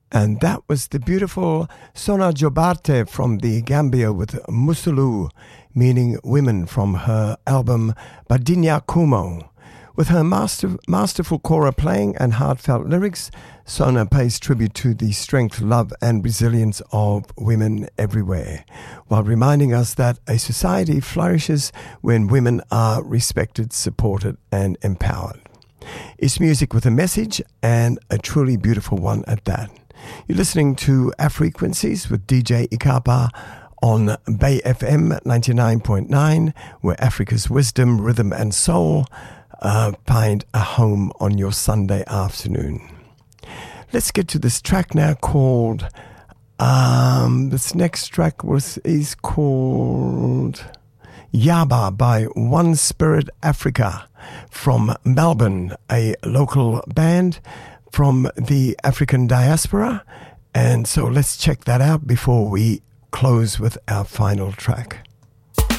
And that was the beautiful Sona Jobarte from the Gambia with Musulu, meaning women, from her album Badinya Kumo. With her masterful kora playing and heartfelt lyrics, Sona pays tribute to the strength, love and resilience of women everywhere, while reminding us that a society flourishes when women are respected, supported and empowered. It's music with a message, and a truly beautiful one at that. You're listening to Afrequencies with DJ Ikapa on Bay FM 99.9, where Africa's wisdom, rhythm and soul find a home on your Sunday afternoon. Let's get to this track now called, this next track is called Yaba by One Spirit Africa from Melbourne, a local band from the African diaspora. And so let's check that out before we close with our final track.